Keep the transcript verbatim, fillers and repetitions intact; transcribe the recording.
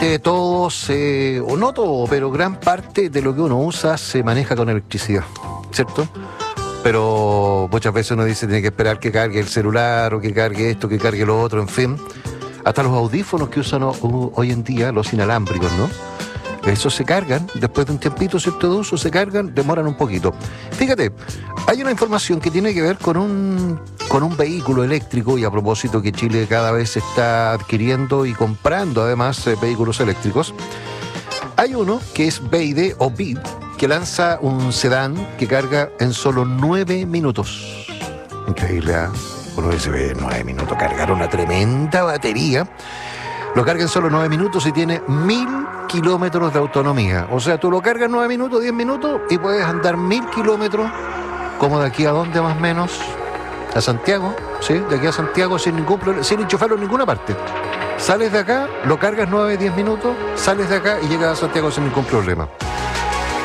prácticamente todos, eh, o no todo, pero gran parte de lo que uno usa se maneja con electricidad, ¿cierto? Pero muchas veces uno dice tiene que esperar que cargue el celular o que cargue esto, que cargue lo otro, en fin. Hasta los audífonos que usan o, hoy en día, los inalámbricos, ¿no? Esos se cargan, después de un tiempito, ¿cierto?, de uso, se cargan, demoran un poquito. Fíjate, hay una información que tiene que ver con un, con un vehículo eléctrico, y a propósito que Chile cada vez está adquiriendo y comprando además eh, vehículos eléctricos. Hay uno que es Beide o Bid, que lanza un sedán que carga en solo nueve minutos. Increíble, ¿eh? Uno dice, ve, nueve minutos, cargar una tremenda batería. Lo carga en solo nueve minutos y tiene mil kilómetros de autonomía. O sea, tú lo cargas nueve minutos, diez minutos y puedes andar mil kilómetros, como de aquí a dónde más o menos, a Santiago, ¿sí? De aquí a Santiago sin ningún problema, sin enchufarlo en ninguna parte. Sales de acá, lo cargas nueve, diez minutos, sales de acá y llegas a Santiago sin ningún problema.